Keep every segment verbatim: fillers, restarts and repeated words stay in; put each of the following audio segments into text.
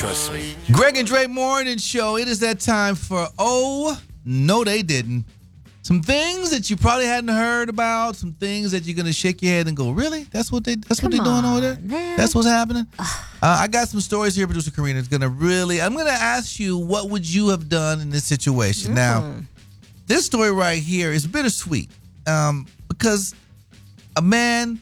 Trust me. Greg and Dre Morning Show. It is that time for Oh, No, They Didn't. Some things that you probably hadn't heard about. Some things that you're gonna shake your head and go, "Really? That's what they? That's Come what they're doing on, over there? man. That's what's happening." uh, I got some stories here, producer Karina. It's gonna really. I'm gonna ask you, what would you have done in this situation? Mm. Now, this story right here is bittersweet um, because a man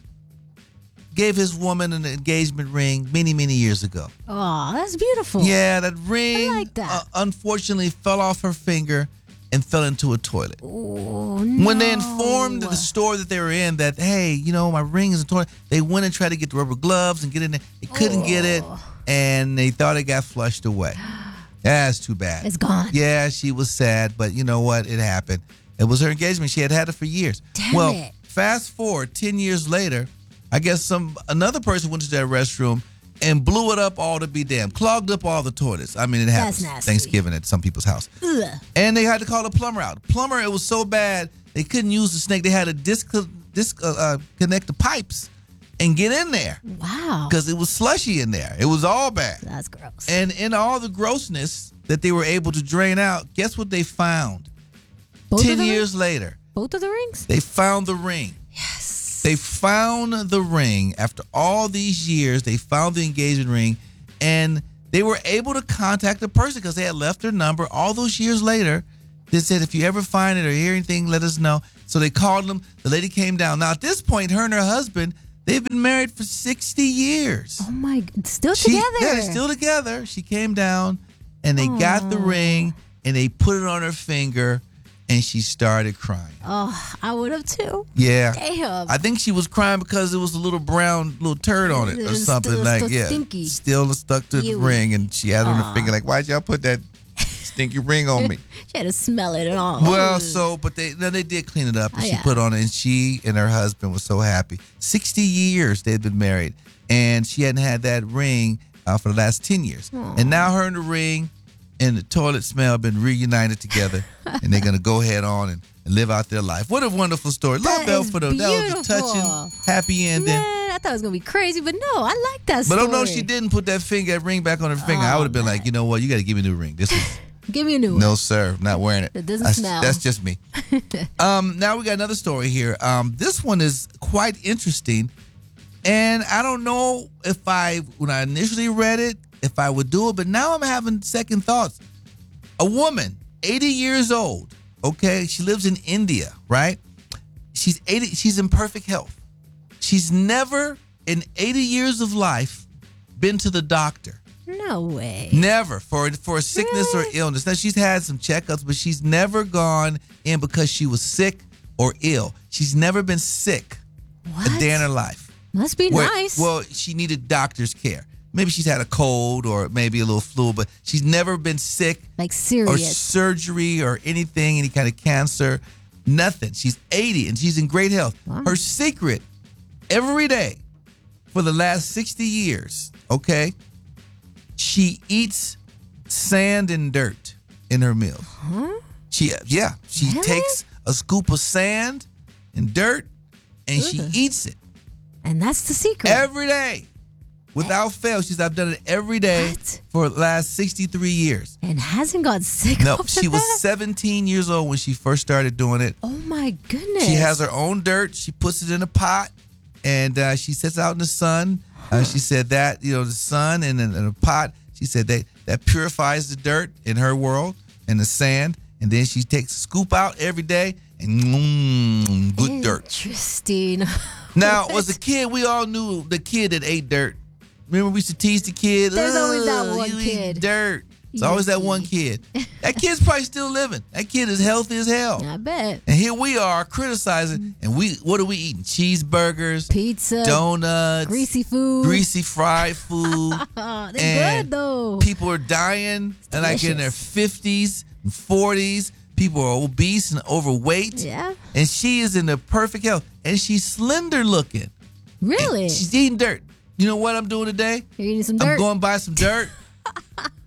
gave his woman an engagement ring many, many years ago. Oh, that's beautiful. Yeah, that ring I like that. Uh, unfortunately fell off her finger and fell into a toilet. Oh, no. When they informed the store that they were in that, hey, you know, my ring is in the toilet, they went and tried to get the rubber gloves and get in there. They couldn't Oh. get it, and they thought it got flushed away. That's too bad. It's gone. Yeah, she was sad, but you know what? It happened. It was her engagement. She had had it for years. Damn well, it. fast forward ten years later, I guess some another person went to that restroom and blew it up all to be damned, clogged up all the toilets. I mean, it happens That's nasty. Thanksgiving at some people's house. Ugh. And they had to call the plumber out. Plumber, it was so bad they couldn't use the snake. They had to disc, disc uh, uh, connect the pipes and get in there Wow. because it was slushy in there. It was all bad. That's gross. And in all the grossness that they were able to drain out, guess what they found? Both Ten of the years rings? later, Both of the rings? they found the ring. Yes. They found the ring. After all these years, they found the engagement ring, and they were able to contact the person because they had left their number. All those years later, they said, if you ever find it or hear anything, let us know. So they called them. The lady came down. Now, at this point, her and her husband, they've been married for sixty years. Oh, my. Still She- together. Yeah, they're still together. She came down, and they got the Aw. ring, and they put it on her finger, and she started crying. Oh, I would have too. Yeah. Damn. I think she was crying because there was a little brown little turd on it It or was something. still- like, still yeah. stinky. Still stuck to the Ew. ring, and she had it on her Aw. finger. Like, why'd y'all put that stinky ring on me? She had to smell it and all. Well, Ugh. so, but they then they did clean it up, and Oh, she yeah. put on it, and she and her husband were so happy. sixty years they'd been married, and she hadn't had that ring uh, for the last ten years. Aw. And now her and the ring and the toilet smell have been reunited together, and they're going to go head on and, and live out their life. What a wonderful story. Love That Bell is for them. That was a beautiful. touching, happy ending. Man, I thought it was going to be crazy, but no, I like that But story. oh no, she didn't put that finger, that ring back on her finger. I Oh, would have been man. like, you know what, you got to give me a new ring. This is Give me a new one. no, sir, not wearing it. It doesn't that's, smell. That's just me. um, now we got another story here. Um, this one is quite interesting, and I don't know if I, when I initially read it, if I would do it, but now I'm having second thoughts. A woman, eighty years old. Okay, she lives in India, right? She's eighty. She's in perfect health. She's never in eighty years of life been to the doctor. No way. Never for for a sickness Really? or illness. Now she's had some checkups, but she's never gone in because she was sick or ill. She's never been sick What? a day in her life. Must be Where- nice. Well, she needed doctor's care. Maybe she's had a cold or maybe a little flu, but she's never been sick like or serious. surgery or anything, any kind of cancer. Nothing. She's eighty and she's in great health. Wow. Her secret every day for the last sixty years, okay? She eats sand and dirt in her meals. Huh? She yeah, she Really? takes a scoop of sand and dirt and she Ugh. eats it And that's the secret. every day. Without fail. She's I've done it every day What? for the last sixty-three years. and hasn't got sick No, after she was that? seventeen years old when she first started doing it. Oh, my goodness. She has her own dirt. She puts it in a pot, and uh, she sits out in the sun. Uh, she said that, you know, the sun and in a pot, she said that that purifies the dirt in her world and the sand. And then she takes a scoop out every day and mmm, good dirt. Interesting. Now, as a kid, we all knew the kid that ate dirt. Remember, we used to tease the kid. There's always that "Ugh, one you eat kid." dirt. It's always that one kid. That kid's probably still living. That kid is healthy as hell. I bet. And here we are criticizing, and we what are we eating? Cheeseburgers, Pizza. donuts, Greasy food. greasy fried food. Oh, they're and good, though. People are dying, and like in their delicious. fifties and forties. People are obese and overweight. Yeah. And she is in the perfect health, and she's slender looking. Really? She's eating dirt. You know what I'm doing today? You're eating some I'm dirt? going to buy some dirt.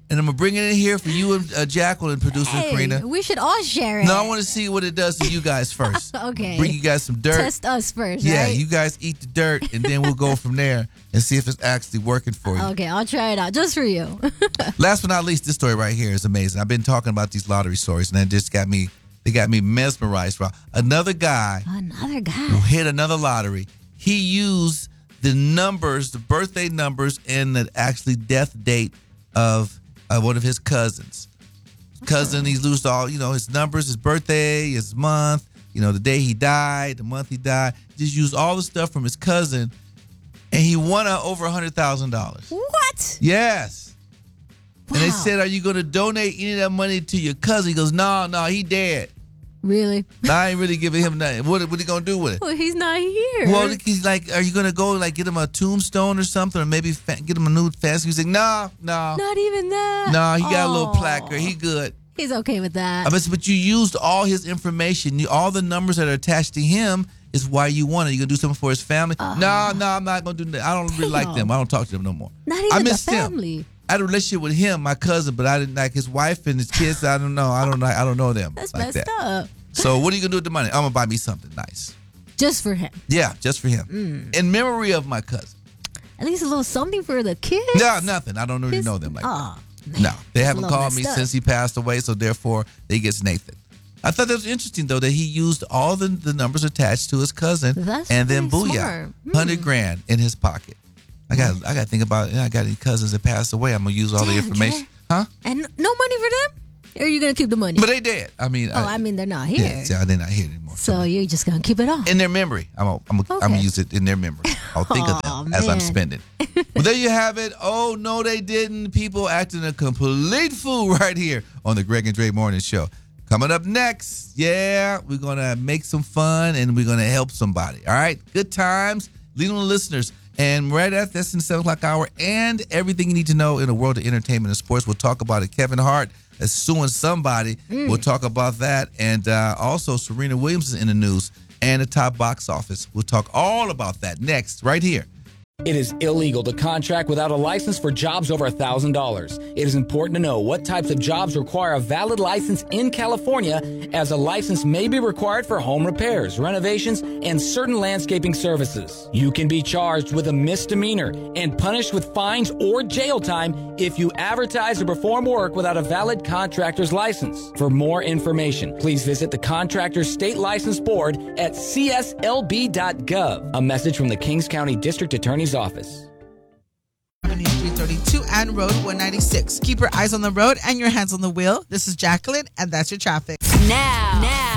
and I'm gonna bring it in here for you and uh, Jacqueline, producer Hey, Karina. we should all share it. No, I want to see what it does to you guys first. Okay. Bring you guys some dirt. Test us first, Yeah, right? you guys eat the dirt, and then we'll go from there and see if it's actually working for you. Okay, I'll try it out just for you. Last but not least, this story right here is amazing. I've been talking about these lottery stories, and it just got me. They got me mesmerized. Bro. Another guy Another who guy. hit another lottery. He used the numbers, the birthday numbers, and the actually death date of uh, one of his cousins. Cousin, he's lost all, you know, his numbers, his birthday, his month, you know, the day he died, the month he died. Just used all the stuff from his cousin, and he won uh, over one hundred thousand dollars. What? Yes. And they Wow. said, are you going to donate any of that money to your cousin? He goes, no, no, he dead. Really? I ain't really giving him nothing. What, what are you going to do with it? Well, he's not here. Well, he's like, are you going to go like get him a tombstone or something, or maybe fa- get him a new fancy? He's like, no, no, Not even that. no. He got a little Aw. placard. He good. He's okay with that. I mean, but you used all his information. You, all the numbers that are attached to him is why you want it. You gonna do something for his family? Uh, no, no, I'm not gonna do that. I don't really like them. I don't talk to them no more. Not even I the miss him. family. I had a relationship with him, my cousin, but I didn't like his wife and his kids. I don't know. I don't know. I don't know them. That's like messed that. up. So what are you gonna do with the money? I'm gonna buy me something nice. Just for him. Yeah, just for him, Mm. in memory of my cousin. At least a little something for the kids. No, nothing. I don't really His- know them like that. Aw, man. No, they That's a haven't little called me messed up. since he passed away, so therefore they gets Nathan. I thought that was interesting though that he used all the, the numbers attached to his cousin, That's and then pretty booyah, smart. Hmm. hundred grand in his pocket. I got I got to think about. You know, I got any cousins that passed away. I'm gonna use all the Damn, information, Jay. huh? And no money for them? Or are you going to keep the money? But they dead. I mean, oh, I mean, they're not here. yeah, yeah, they're not here anymore. So you're just going to keep it all. In their memory, I'm gonna I'm gonna I'm Okay. use it in their memory. I'll think of Aw, them as I'm man. spending. Well, there you have it. Oh no, they didn't. People acting a complete fool right here on the Greg and Dre Morning Show. Coming up next, yeah, we're gonna make some fun and we're gonna help somebody. All right, good times, leading the listeners. And right after that's in the seven o'clock hour, and everything you need to know in the world of entertainment and sports. We'll talk about it. Kevin Hart is suing somebody. Mm. We'll talk about that. And uh, also, Serena Williams is in the news and the top box office. We'll talk all about that next, right here. It is illegal to contract without a license for jobs over one thousand dollars. It is important to know what types of jobs require a valid license in California, as a license may be required for home repairs, renovations, and certain landscaping services. You can be charged with a misdemeanor and punished with fines or jail time if you advertise or perform work without a valid contractor's license. For more information, please visit the Contractors State License Board at c s l b dot gov. A message from the Kings County District Attorney's Office. Avenue three thirty-two and Road one ninety-six. Keep your eyes on the road and your hands on the wheel. This is Jacqueline, and that's your traffic. Now, now.